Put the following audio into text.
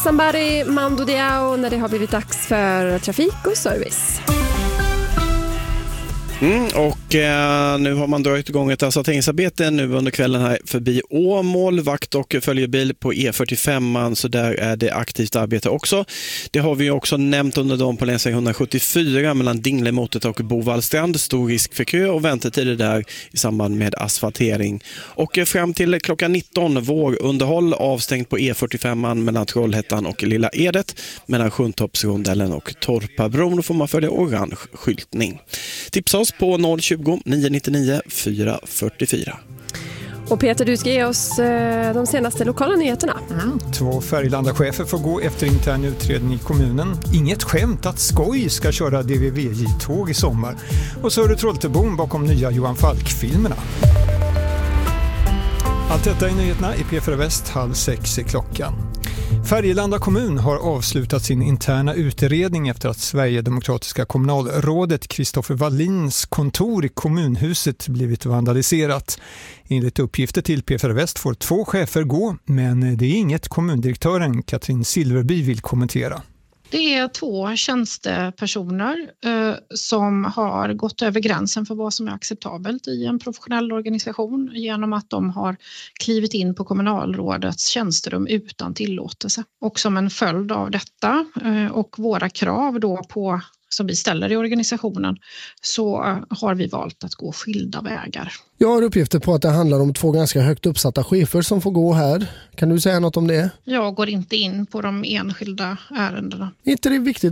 Sambari Mando Diao när det har blivit dags för trafik och service. Nu har man dragit igång ett asfalteringsarbete nu under kvällen här förbi Åmål, vakt och följebil på E45, så där är det aktivt arbete också. Det har vi också nämnt under dagen på länsväg 174 mellan Dinglemotet och Bovallstrand. Stor risk för kö och väntetider där i samband med asfaltering. Och fram till klockan 19 vårunderhåll avstängt på E45 mellan Trollhättan och Lilla Edet, mellan Sjuntorpsrondellen och Torpabron. Då får man följa orange skyltning. Tipsa oss på 020 999 444. Och Peter, du ska ge oss de senaste lokala nyheterna. 2 Färgelanda-chefer får gå efter intern utredning i kommunen. Inget skämt att Skoj ska köra DVVJ-tåg i sommar. Och så är det Trolltebon bakom nya Johan Falk-filmerna. Allt detta är nyheterna i P4 Väst, 5:30 är klockan. Färgelanda kommun har avslutat sin interna utredning efter att Sverigedemokratiska kommunalrådet Kristoffer Wallins kontor i kommunhuset blivit vandaliserat. Enligt uppgifter till P4 Väst får 2 chefer gå, men det är inget kommundirektören Katrin Silverby vill kommentera. Det är 2 tjänstepersoner som har gått över gränsen för vad som är acceptabelt i en professionell organisation genom att de har klivit in på kommunalrådets tjänsterum utan tillåtelse. Och som en följd av detta och våra krav då på som vi ställer i organisationen, så har vi valt att gå skilda vägar. Jag har uppgifter på att det handlar om 2 ganska högt uppsatta chefer som får gå här. Kan du säga något om det? Jag går inte in på de enskilda ärendena. Inte det viktigt